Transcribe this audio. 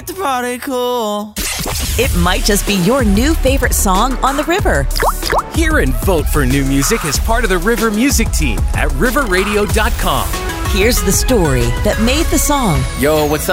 Let the party cool. It might just be your new favorite song on the river. Hear and vote for new music as part of the River Music Team at riverradio.com. Here's the story that made the song. Yo, what's up?